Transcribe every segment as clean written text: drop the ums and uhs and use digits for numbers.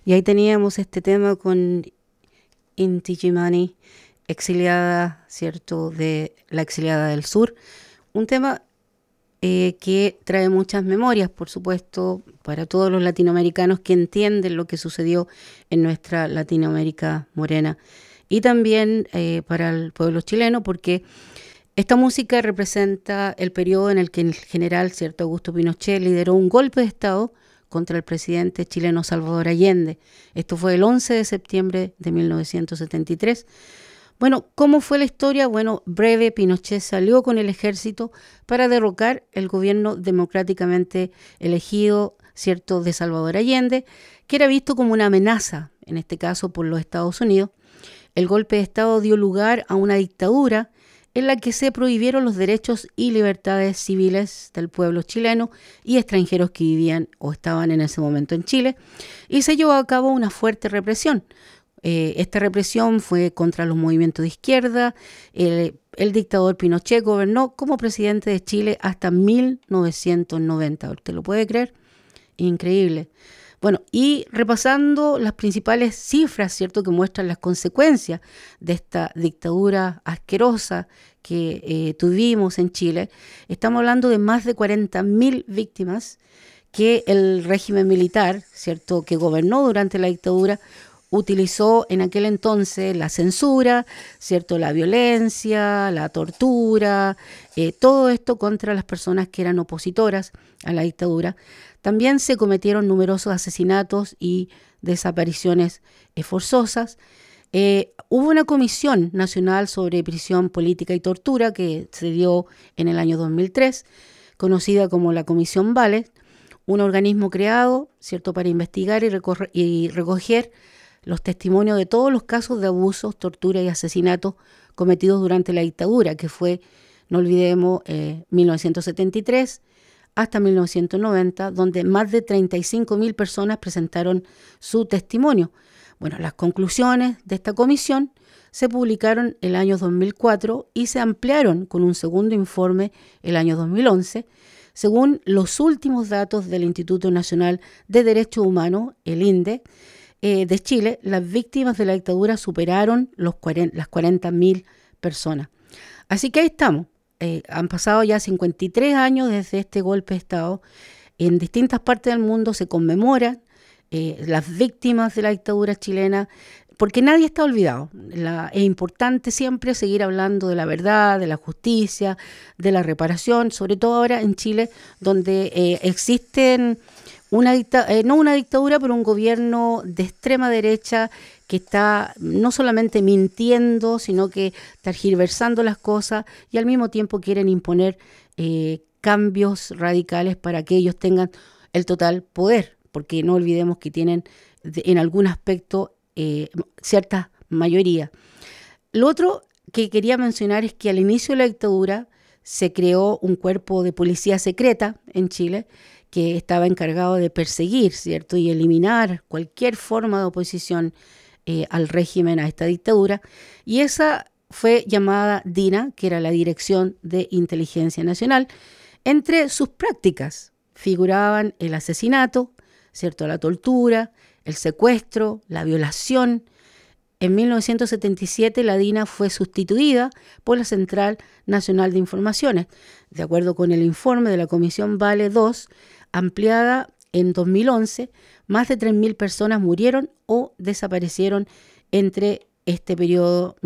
Y ahí teníamos este tema con Inti Gimani, exiliada, ¿cierto?, de la exiliada del sur. Un tema que trae muchas memorias, por supuesto, para todos los latinoamericanos que entienden lo que sucedió en nuestra Latinoamérica morena. Y también para el pueblo chileno, porque esta música representa el periodo en el que el general, ¿cierto?, Augusto Pinochet lideró un golpe de Estado contra el presidente chileno Salvador Allende. Esto fue el 11 de septiembre de 1973. Bueno, ¿cómo fue la historia? Bueno, breve, Pinochet salió con el ejército para derrocar el gobierno democráticamente elegido, ¿cierto?, de Salvador Allende, que era visto como una amenaza, en este caso por los Estados Unidos. El golpe de Estado dio lugar a una dictadura en la que se prohibieron los derechos y libertades civiles del pueblo chileno y extranjeros que vivían o estaban en ese momento en Chile, y se llevó a cabo una fuerte represión. Esta represión fue contra los movimientos de izquierda. El dictador Pinochet gobernó como presidente de Chile hasta 1990. ¿Usted lo puede creer? Increíble. Bueno, y repasando las principales cifras, ¿cierto?, que muestran las consecuencias de esta dictadura asquerosa que tuvimos en Chile, estamos hablando de más de 40.000 víctimas que el régimen militar, ¿cierto?, que gobernó durante la dictadura, utilizó en aquel entonces la censura, ¿cierto?, la violencia, la tortura, todo esto contra las personas que eran opositoras a la dictadura. También se cometieron numerosos asesinatos y desapariciones forzosas. Hubo una comisión nacional sobre prisión política y tortura que se dio en el año 2003, conocida como la Comisión Vale, un organismo creado, ¿cierto?, para investigar y recoger los testimonios de todos los casos de abusos, tortura y asesinatos cometidos durante la dictadura, que fue, no olvidemos, 1973 hasta 1990, donde más de 35.000 personas presentaron su testimonio. Bueno, las conclusiones de esta comisión se publicaron el año 2004 y se ampliaron con un segundo informe el año 2011. Según los últimos datos del Instituto Nacional de Derechos Humanos, el INDE, de Chile, las víctimas de la dictadura superaron las 40.000 personas. Así que ahí estamos. Han pasado ya 53 años desde este golpe de Estado. En distintas partes del mundo se conmemoran las víctimas de la dictadura chilena, porque nadie está olvidado. Es importante siempre seguir hablando de la verdad, de la justicia, de la reparación, sobre todo ahora en Chile, donde existen no una dictadura, pero un gobierno de extrema derecha que está no solamente mintiendo, sino que tergiversando las cosas, y al mismo tiempo quieren imponer cambios radicales para que ellos tengan el total poder, porque no olvidemos que tienen en algún aspecto cierta mayoría. Lo otro que quería mencionar es que al inicio de la dictadura se creó un cuerpo de policía secreta en Chile que estaba encargado de perseguir, ¿cierto?, y eliminar cualquier forma de oposición al régimen, a esta dictadura, y esa fue llamada DINA, que era la Dirección de Inteligencia Nacional. Entre sus prácticas figuraban el asesinato, ¿cierto?, la tortura, el secuestro, la violación. En 1977 la DINA fue sustituida por la Central Nacional de Informaciones, de acuerdo con el informe de la Comisión Vale II, ampliada en 2011, más de 3.000 personas murieron o desaparecieron entre este periodo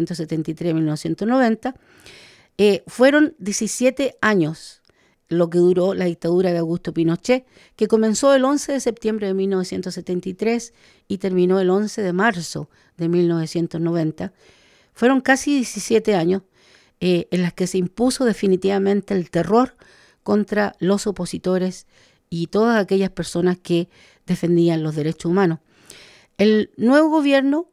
1973-1990. Fueron 17 años lo que duró la dictadura de Augusto Pinochet, que comenzó el 11 de septiembre de 1973 y terminó el 11 de marzo de 1990. Fueron casi 17 años en las que se impuso definitivamente el terror contra los opositores y todas aquellas personas que defendían los derechos humanos. El nuevo gobierno,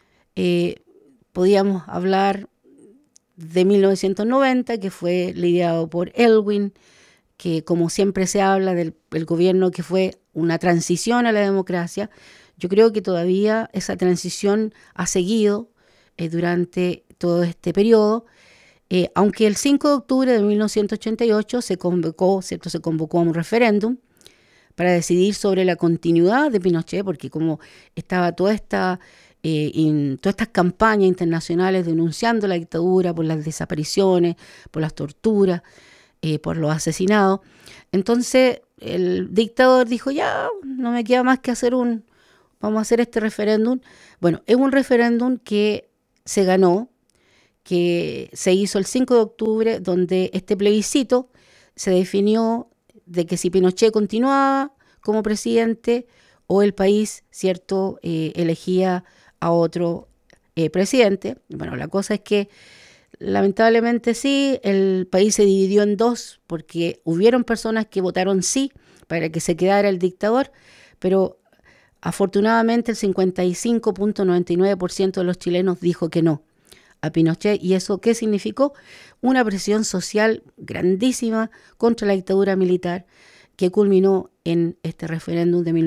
podíamos hablar de 1990, que fue liderado por Elwin, que como siempre se habla del gobierno que fue una transición a la democracia. Yo creo que todavía esa transición ha seguido durante todo este periodo, aunque el 5 de octubre de 1988 se convocó, ¿cierto?, se convocó a un referéndum para decidir sobre la continuidad de Pinochet, porque como estaba todas estas campañas internacionales denunciando la dictadura por las desapariciones, por las torturas, por los asesinados. Entonces el dictador dijo, ya, no me queda más que vamos a hacer este referéndum. Bueno, es un referéndum que se ganó, que se hizo el 5 de octubre, donde este plebiscito se definió de que si Pinochet continuaba como presidente o el país, ¿cierto?, elegía a otro presidente. Bueno, la cosa es que lamentablemente sí, el país se dividió en dos porque hubieron personas que votaron sí para que se quedara el dictador, pero afortunadamente el 55.99% de los chilenos dijo que no a Pinochet. ¿Y eso qué significó? Una presión social grandísima contra la dictadura militar que culminó en este referéndum de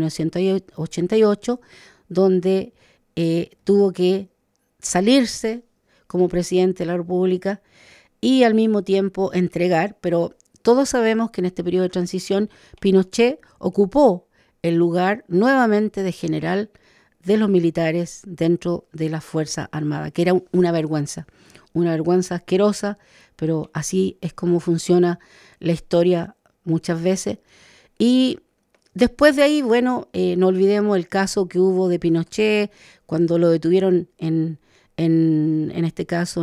1988, donde tuvo que salirse como presidente de la República y al mismo tiempo entregar, pero todos sabemos que en este periodo de transición Pinochet ocupó el lugar nuevamente de general de los militares dentro de la Fuerza Armada, que era una vergüenza asquerosa, pero así es como funciona la historia muchas veces. Y después de ahí, bueno, no olvidemos el caso que hubo de Pinochet, cuando lo detuvieron en este caso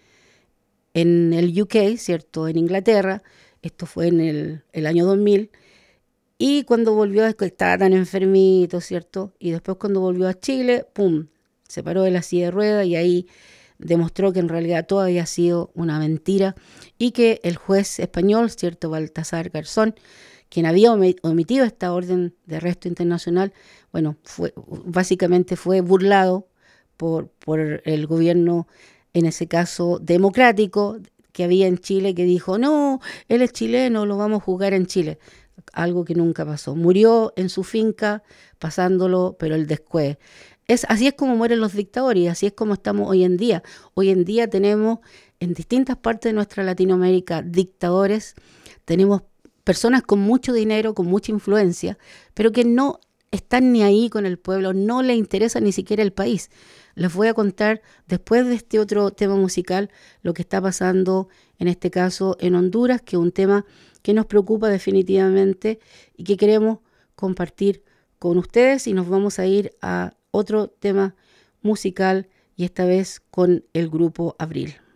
en el UK, ¿cierto?, en Inglaterra. Esto fue en el año 2000. Y cuando volvió, estaba tan enfermito, ¿cierto? Y después cuando volvió a Chile, ¡pum!, se paró de la silla de ruedas y ahí demostró que en realidad todo había sido una mentira y que el juez español, ¿cierto?, Baltasar Garzón, quien había omitido esta orden de arresto internacional, bueno, básicamente fue burlado por el gobierno, en ese caso democrático, que había en Chile, que dijo, no, él es chileno, lo vamos a juzgar en Chile. Algo que nunca pasó. Murió en su finca pasándolo, pero el después. Así es como mueren los dictadores y así es como estamos hoy en día. Hoy en día tenemos en distintas partes de nuestra Latinoamérica dictadores, tenemos personas con mucho dinero, con mucha influencia, pero que no están ni ahí con el pueblo, no les interesa ni siquiera el país. Les voy a contar después de este otro tema musical lo que está pasando en este caso en Honduras, que es un tema que nos preocupa definitivamente y que queremos compartir con ustedes, y nos vamos a ir a otro tema musical y esta vez con el grupo Abril.